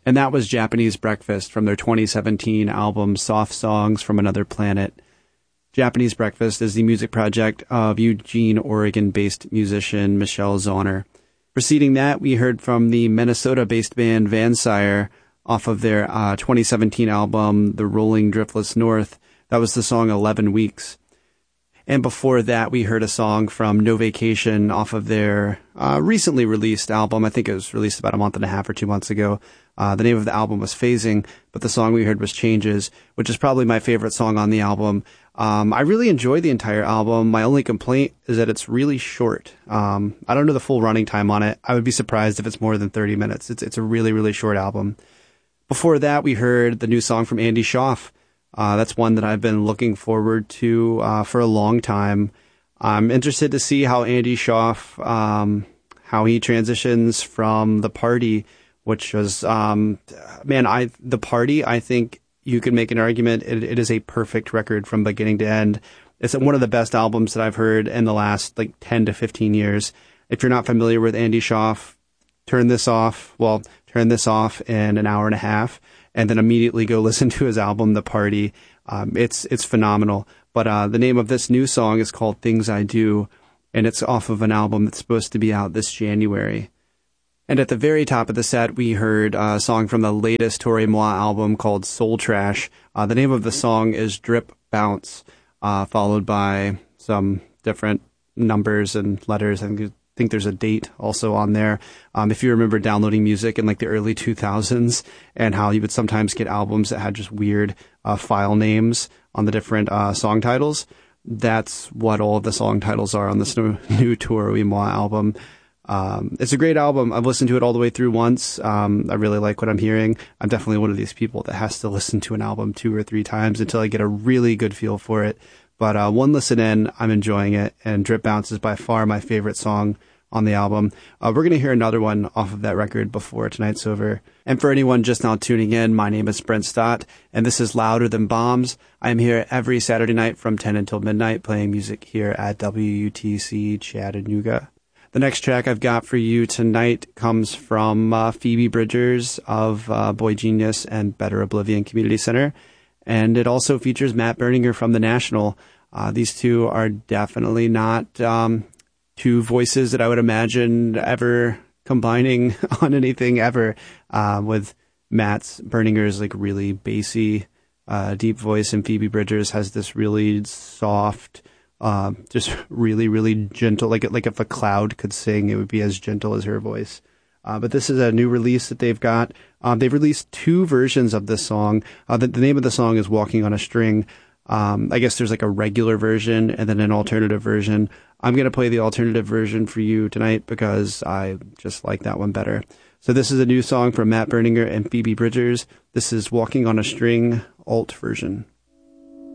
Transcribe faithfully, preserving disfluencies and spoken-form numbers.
And that was Japanese Breakfast from their twenty seventeen album Soft Songs from Another Planet. Japanese Breakfast is the music project of Eugene, Oregon-based musician Michelle Zauner. Preceding that, we heard from the Minnesota-based band Vansire off of their uh, twenty seventeen album The Rolling Driftless North. That was the song eleven weeks. And before that, we heard a song from No Vacation off of their uh, recently released album. I think it was released about a month and a half or two months ago. Uh, the name of the album was Phasing, but the song we heard was Changes, which is probably my favorite song on the album. Um, I really enjoy the entire album. My only complaint is that it's really short. Um, I don't know the full running time on it. I would be surprised if it's more than thirty minutes. It's, it's a really, really short album. Before that, we heard the new song from Andy Schaaf. Uh, that's one that I've been looking forward to uh, for a long time. I'm interested to see how Andy Schaaf, um, how he transitions from The Party, which was, um, man, I The Party, I think you could make an argument. It, it is a perfect record from beginning to end. It's one of the best albums that I've heard in the last like ten to fifteen years. If you're not familiar with Andy Schaaf, turn this off. Well, turn this off in an hour and a half. And then immediately go listen to his album, The Party. Um, it's it's phenomenal. But uh, the name of this new song is called Things I Do, and it's off of an album that's supposed to be out this January. And at the very top of the set, we heard a song from the latest Tore Moi album called Soul Trash. Uh, the name of the song is Drip Bounce, uh, followed by some different numbers and letters. I think think there's a date also on there. Um, if you remember downloading music in like the early two thousands and how you would sometimes get albums that had just weird uh, file names on the different uh, song titles, that's what all of the song titles are on this new, new Tore Moi album. Um, it's a great album. I've listened to it all the way through once. Um, I really like what I'm hearing. I'm definitely one of these people that has to listen to an album two or three times until I get a really good feel for it. But uh, one listen in, I'm enjoying it, and Drip Bounce is by far my favorite song on the album. Uh, we're going to hear another one off of that record before tonight's over. And for anyone just now tuning in, my name is Brent Stott, and this is Louder Than Bombs. I am here every Saturday night from ten until midnight playing music here at W U T C Chattanooga. The next track I've got for you tonight comes from uh, Phoebe Bridgers of uh, Boy Genius and Better Oblivion Community Center. And it also features Matt Berninger from The National. Uh, these two are definitely not um, two voices that I would imagine ever combining on anything ever. Uh, with Matt's Berninger's like really bassy, uh, deep voice, and Phoebe Bridgers has this really soft, uh, just really, really gentle. Like like if a cloud could sing, it would be as gentle as her voice. Uh, but this is a new release that they've got. Um, they've released two versions of this song. Uh, the, the name of the song is Walking on a String. Um, I guess there's like a regular version and then an alternative version. I'm going to play the alternative version for you tonight because I just like that one better. So this is a new song from Matt Berninger and Phoebe Bridgers. This is Walking on a String, alt version.